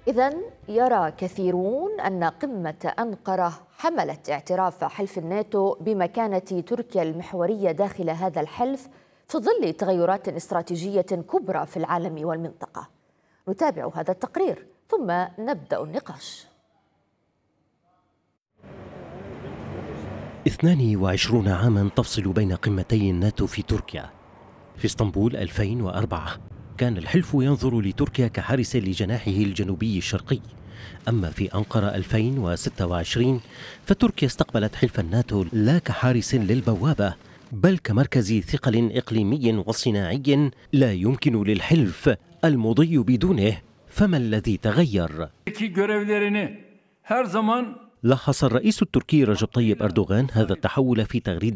إذن يرى كثيرون أن قمة أنقرة حملت اعتراف حلف الناتو بمكانة تركيا المحورية داخل هذا الحلف في ظل تغيرات استراتيجية كبرى في العالم والمنطقة. نتابع هذا التقرير ثم نبدأ النقاش. 22 عاما تفصل بين قمتي الناتو في تركيا. في اسطنبول 2004 كان الحلف ينظر لتركيا كحارس لجناحه الجنوبي الشرقي، أما في أنقرة 2026 فتركيا استقبلت حلف الناتو لا كحارس للبوابة بل كمركز ثقل إقليمي وصناعي لا يمكن للحلف المضي بدونه. فما الذي تغير؟ لاحظ الرئيس التركي رجب طيب أردوغان هذا التحول في تغريدة